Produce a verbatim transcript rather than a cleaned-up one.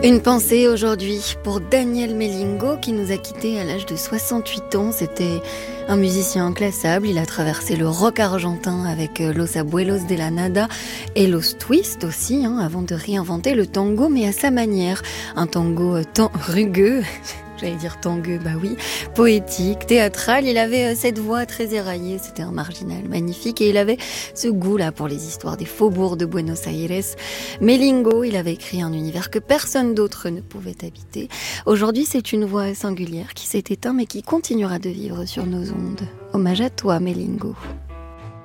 Une pensée aujourd'hui pour Daniel Melingo qui nous a quittés à l'âge de soixante-huit ans. C'était un musicien inclassable. Il a traversé le rock argentin avec Los Abuelos de la Nada et Los Twist aussi, hein, avant de réinventer le tango, mais à sa manière. Un tango tant rugueux. J'allais dire tangueux, bah oui, poétique, théâtral. Il avait cette voix très éraillée, c'était un marginal magnifique et il avait ce goût-là pour les histoires des faubourgs de Buenos Aires. Melingo, il avait écrit un univers que personne d'autre ne pouvait habiter. Aujourd'hui, c'est une voix singulière qui s'est éteinte mais qui continuera de vivre sur nos ondes. Hommage à toi, Melingo.